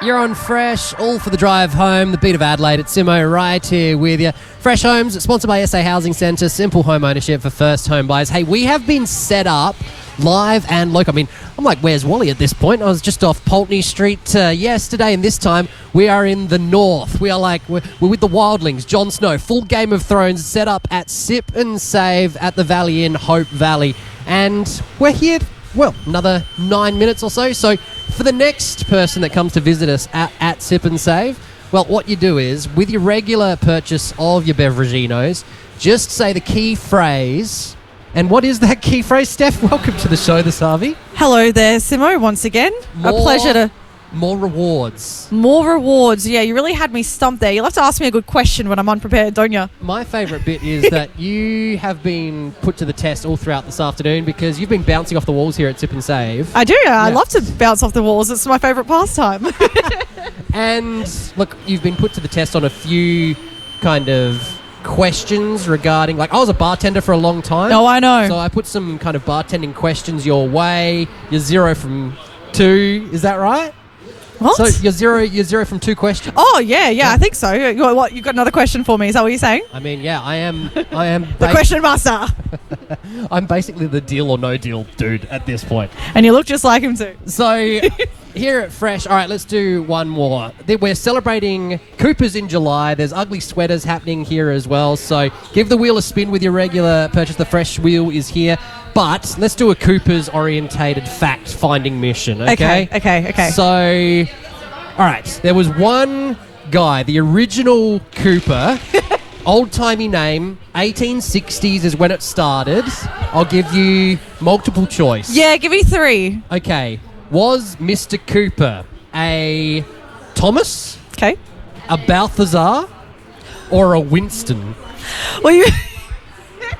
You're on Fresh, all for the drive home, the beat of Adelaide. It's Simo right here with you. Fresh Homes, sponsored by SA Housing Centre, simple home ownership for first home buyers. Hey, we have been set up live and local. I mean, I'm like, where's Wally at this point? I was just off Pulteney Street yesterday, and this time we are in the north. We are we're with the Wildlings, Jon Snow, full Game of Thrones set up at Sip and Save at the Valley Inn, Hope Valley. And we're here, another 9 minutes or so. So for the next person that comes to visit us at Sip and Save, what you do is, with your regular purchase of your beveraginos, just say the key phrase. And what is that key phrase, Steph? Welcome to the show this Harvey. Hello there, Simo, once again. A pleasure to... More rewards. More rewards. Yeah, you really had me stumped there. You'll have to ask me a good question when I'm unprepared, don't you? My favourite bit is that you have been put to the test all throughout this afternoon because you've been bouncing off the walls here at Sip and Save. I do. I love to bounce off the walls. It's my favourite pastime. And, look, you've been put to the test on a few kind of questions regarding, I was a bartender for a long time. Oh, I know. So I put some kind of bartending questions your way. You're 0 from 2, is that right? What? So you're zero from 2 questions. Oh, yeah, I think so. You got another question for me? Is that what you're saying? I mean, yeah, I am the question master. I'm basically the deal or no deal dude at this point. And you look just like him too. So here at Fresh, all right, let's do one more. We're celebrating Coopers in July. There's ugly sweaters happening here as well. So give the wheel a spin with your regular purchase. The Fresh wheel is here. But let's do a Coopers-orientated fact-finding mission, okay? Okay. So, all right, there was one guy, the original Cooper, old-timey name, 1860s is when it started. I'll give you multiple choice. Yeah, give me 3. Okay, was Mr. Cooper a Thomas, Okay. a Balthazar, or a Winston? Well,